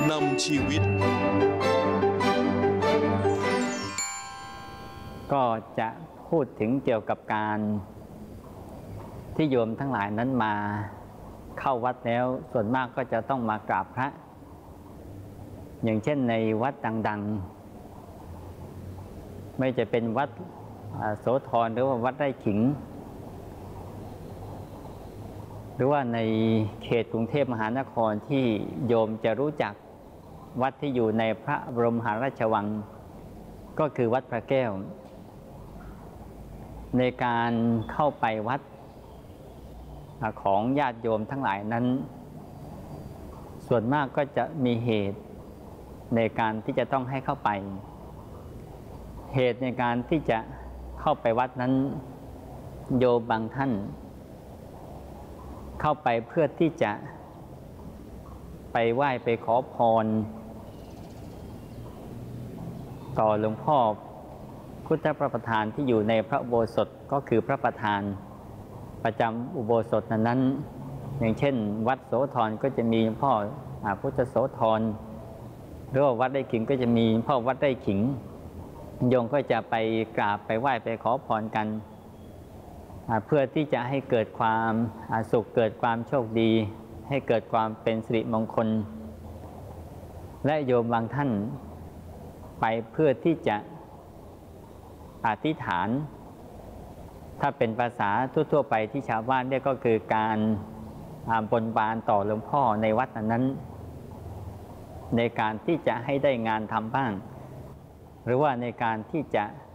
นำชีวิตก็จะพูดถึงเกี่ยวกับการที่โยมทั้งหลายนั้นมาเข้าวัดแล้วส่วนมากก็จะต้องมากราบพระอย่างเช่นในวัดดังๆไม่จะเป็นวัดโสธรหรือว่าวัดไร่ขิงหรือว่าในเขตกรุงเทพมหานครที่โยมจะรู้จักวัดที่อยู่ในพระบรมมหาราชวังก็คือวัดพระแก้วในการเข้าไปวัดของญาติโยมทั้งหลายนั้นส่วนมากก็จะมีเหตุในการที่จะต้องให้เข้าไปเหตุในการที่จะเข้าไปวัดนั้นโยมบางท่านเข้าไปเพื่อที่จะไปไหว้ไปขอพรต่อหลวงพ่อพุทธประธานที่อยู่ในพระอุโบสถก็คือพระประธานประจำอุโบสถนั้นอย่างเช่นวัดโสธรก็จะมีพ่อพุทธโสธรหรือว่าวัดไร่ขิงก็จะมีพ่อวัดไร่ขิงโยมก็จะไปกราบไปไหว้ไปขอพรกันเพื่อที่จะให้เกิดความสุขเกิดความโชคดีให้เกิดความเป็นสิริมงคลและโยมบางท่านไปเพื่อที่จะอธิษฐานถ้าเป็นภาษาทั่วๆไปที่ชาวบ้านเรียกก็คือการบนบานต่อหลวงพ่อในวัดนั้นในการที่จะให้ได้งานทำบ้างหรือว่าในการที่จะ